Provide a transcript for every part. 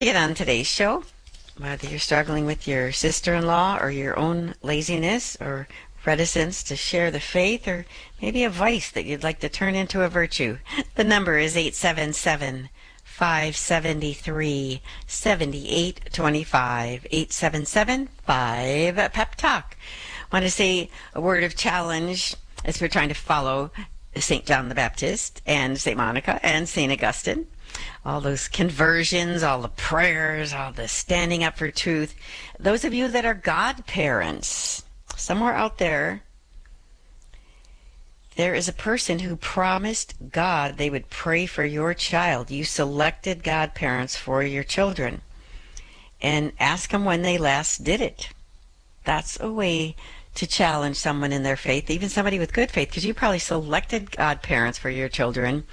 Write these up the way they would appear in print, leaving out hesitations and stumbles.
Get on today's show, whether you're struggling with your sister-in-law or your own laziness or reticence to share the faith or maybe a vice that you'd like to turn into a virtue. The number is 877 573 7825. 877 5 Pep Talk. I want to say a word of challenge as we're trying to follow St. John the Baptist and St. Monica and St. Augustine. All those conversions, all the prayers, all the standing up for truth. Those of you that are godparents, somewhere out there, there is a person who promised God they would pray for your child. You selected godparents for your children. And ask them when they last did it. That's a way to challenge someone in their faith, even somebody with good faith, because you probably selected godparents for your children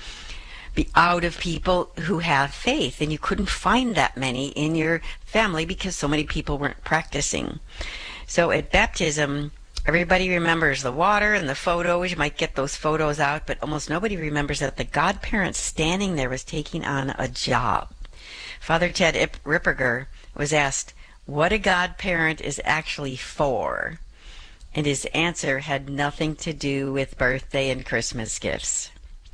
out of people who have faith, and you couldn't find that many in your family because so many people weren't practicing. So at baptism, everybody remembers the water and the photos. You might get those photos out, but almost nobody remembers that the godparent standing there was taking on a job. Father Ted Ripperger was asked what a godparent is actually for, and his answer had nothing to do with birthday and Christmas gifts.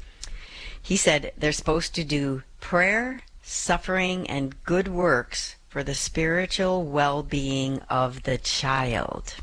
He said they're supposed to do prayer, suffering, and good works for the spiritual well-being of the child.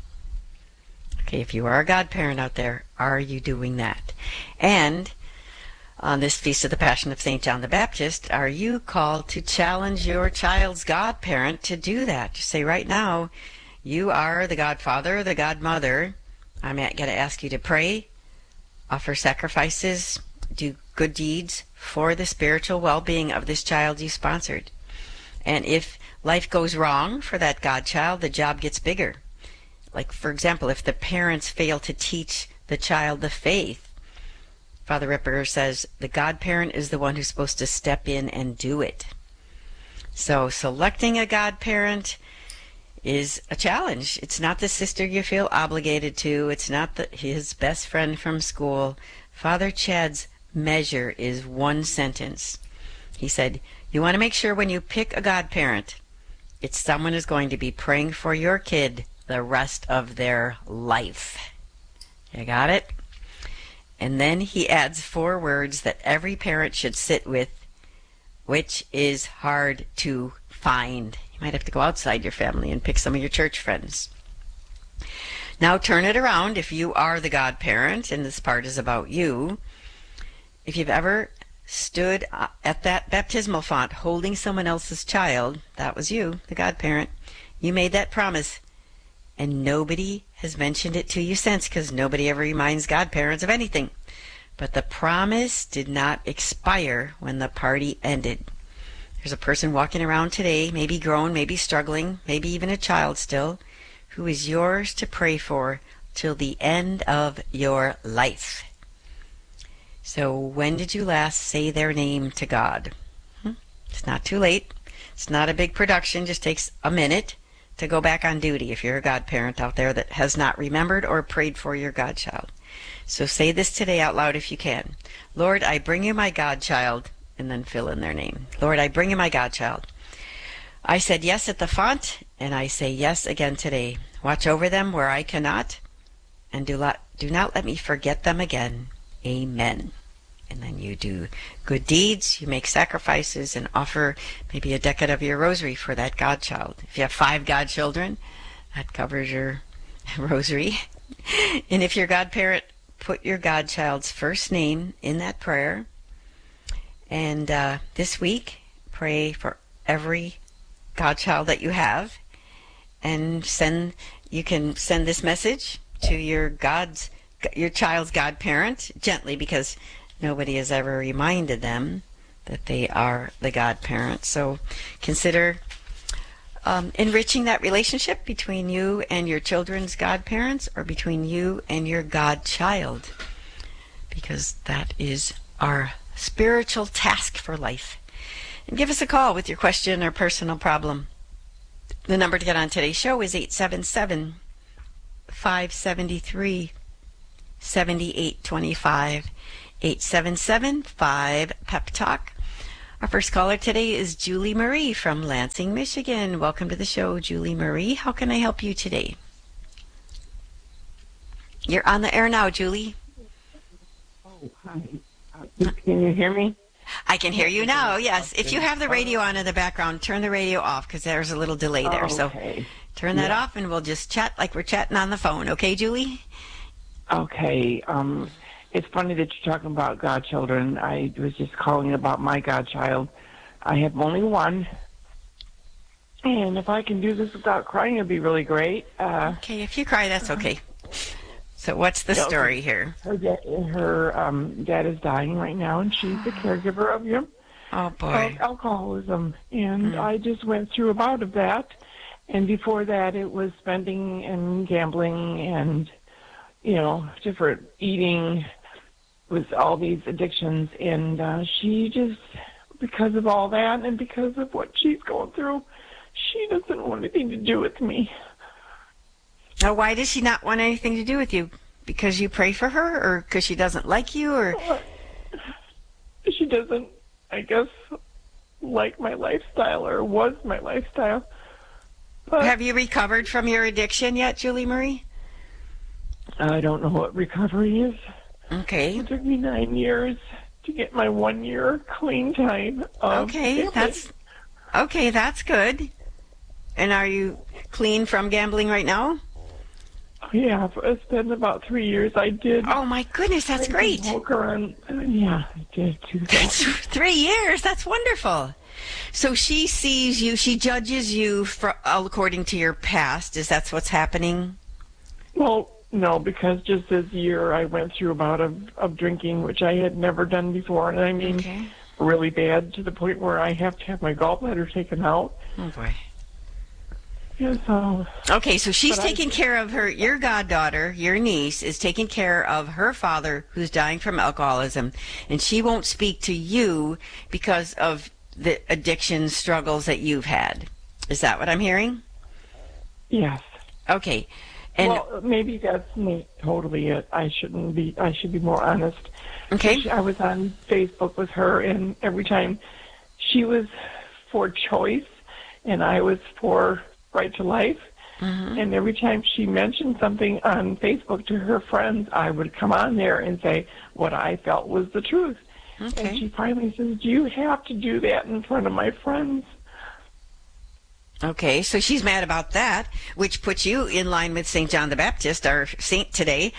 Okay, if you are a godparent out there, are you doing that? And on this Feast of the Passion of St. John the Baptist, are you called to challenge your child's godparent to do that? To say right now, you are the godfather, the godmother. I'm going to ask you to pray, offer sacrifices, do good deeds for the spiritual well-being of this child you sponsored. And if life goes wrong for that godchild, the job gets bigger. Like, for example, if the parents fail to teach the child the faith, Father Ripper says the godparent is the one who's supposed to step in and do it. So selecting a godparent is a challenge. It's not the sister you feel obligated to. It's not his best friend from school. Father Chad's measure is one sentence. He said, you want to make sure when you pick a godparent, it's someone who's going to be praying for your kid the rest of their life. You got it? And then he adds 4 words that every parent should sit with, which is hard to find. You might have to go outside your family and pick some of your church friends. Now turn it around if you are the godparent, and this part is about you. If you've ever stood at that baptismal font holding someone else's child, that was you, the godparent. You made that promise, and nobody has mentioned it to you since because nobody ever reminds godparents of anything. But the promise did not expire when the party ended. There's a person walking around today, maybe grown, maybe struggling, maybe even a child still, who is yours to pray for till the end of your life. So when did you last say their name to God? It's not too late. It's not a big production. Just takes a minute to go back on duty if you're a godparent out there that has not remembered or prayed for your godchild. So say this today out loud if you can. Lord, I bring you my godchild, and then fill in their name. Lord, I bring you my godchild. I said yes at the font, and I say yes again today. Watch over them where I cannot, and do not let me forget them again. Amen. And then you do good deeds, you make sacrifices, and offer maybe a decade of your rosary for that godchild. If you have 5 godchildren, that covers your rosary. And if you're godparent, put your godchild's first name in that prayer. And this week, pray for every godchild that you have, and you can send this message to your child's godparent gently, because nobody has ever reminded them that they are the godparent. So consider enriching that relationship between you and your children's godparents, or between you and your godchild, because that is our spiritual task for life. And give us a call with your question or personal problem. The number to get on today's show is 877 573 7825. 877-5 Pep Talk. Our first caller today is Julie Marie from Lansing, Michigan. Welcome to the show, Julie Marie. How can I help you today? You're on the air now, Julie. Oh, hi. Can you hear me? I can hear you now, yes. If you have the radio on in the background, turn the radio off because there's a little delay there. Okay. So turn that off and we'll just chat like we're chatting on the phone. Okay, Julie? Okay. It's funny that you're talking about godchildren. I was just calling about my godchild. I have only one. And if I can do this without crying, it'd be really great. Okay, if you cry, that's okay. So what's the story here? Her dad is dying right now, and she's the caregiver of him. Oh, boy. Of alcoholism. And I just went through a bout of that. And before that, it was spending and gambling and, different eating with all these addictions. And she just, because of all that and because of what she's going through, she doesn't want anything to do with me. Now, why does she not want anything to do with you? Because you pray for her, or because she doesn't like you, or? She doesn't, I guess, like my lifestyle, or was my lifestyle. But have you recovered from your addiction yet, Julie Marie? I don't know what recovery is. Okay. It took me 9 years to get my 1 year clean time. Okay, that's good. And are you clean from gambling right now? Yeah, it's been about 3 years. I did. Oh my goodness, that's great. Yeah, I did too. That's 3 years. That's wonderful. So she sees you, she judges you according to your past. Is that what's happening? Well, no, because just this year I went through a bout of drinking, which I had never done before. And I mean, really bad to the point where I have to have my gallbladder taken out. Oh, boy. Yeah, so. Okay, so she's taking care of your goddaughter, your niece, is taking care of her father who's dying from alcoholism, and she won't speak to you because of the addiction struggles that you've had. Is that what I'm hearing? Yes. Okay. And well, maybe that's me totally it. I should be more honest. Okay. I was on Facebook with her, and every time she was for choice and I was for right to life, and every time she mentioned something on Facebook to her friends, I would come on there and say what I felt was the truth. Okay. And she finally says, "Do you have to do that in front of my friends?" Okay, so she's mad about that, which puts you in line with St. John the Baptist, our saint today.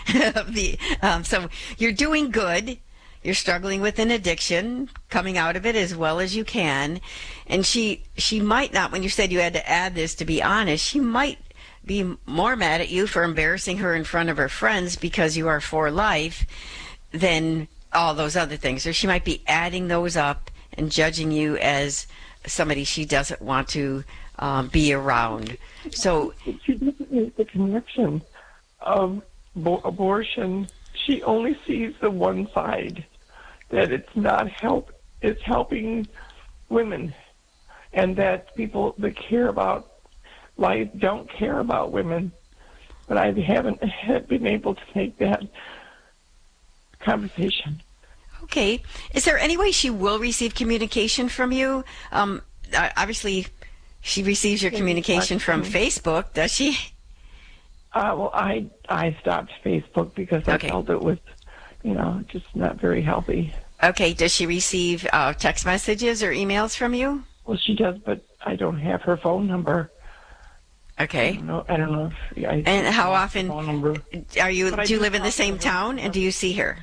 So you're doing good. You're struggling with an addiction, coming out of it as well as you can. And she might not, when you said you had to add this to be honest, she might be more mad at you for embarrassing her in front of her friends because you are for life than all those other things. Or she might be adding those up and judging you as somebody she doesn't want to be around. So she doesn't make the connection of abortion. She only sees the one side, that it's not it's helping women, and that people that care about life don't care about women. But I haven't been able to make that conversation. Okay. Is there any way she will receive communication from you? Obviously, she receives your communication from Facebook, does she? Well, I stopped Facebook because I felt it was, just not very healthy. Okay. Does she receive text messages or emails from you? Well, she does, but I don't have her phone number. Okay. I don't know if I. And how often phone number. Do you live in the same town, and do you see her?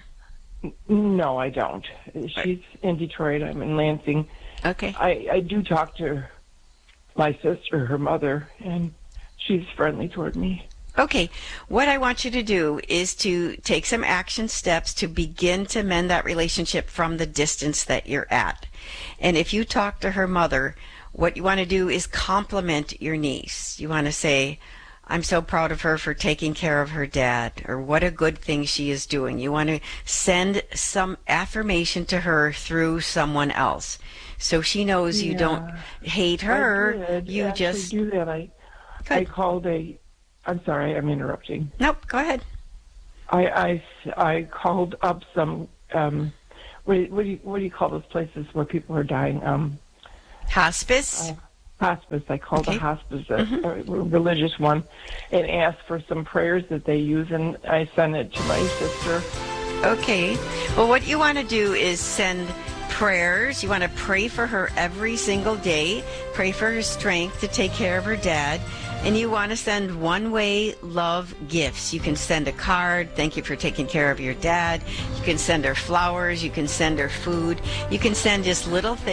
No, I don't. She's in Detroit. I'm in Lansing. Okay. I do talk to my sister, her mother, and she's friendly toward me. Okay. What I want you to do is to take some action steps to begin to mend that relationship from the distance that you're at. And if you talk to her mother, what you want to do is compliment your niece. You want to say, "I'm so proud of her for taking care of her dad," or "what a good thing she is doing." You want to send some affirmation to her through someone else, so she knows you don't hate her. I did just do that. I called I'm sorry, I'm interrupting. Nope, go ahead. I called up some what do you call those places where people are dying? Hospice? Hospice. I called Okay. a hospice, a religious one, and asked for some prayers that they use, and I sent it to my sister. Okay. Well, what you want to do is send prayers. You want to pray for her every single day. Pray for her strength to take care of her dad. And you want to send one-way love gifts. You can send a card. Thank you for taking care of your dad. You can send her flowers. You can send her food. You can send just little things.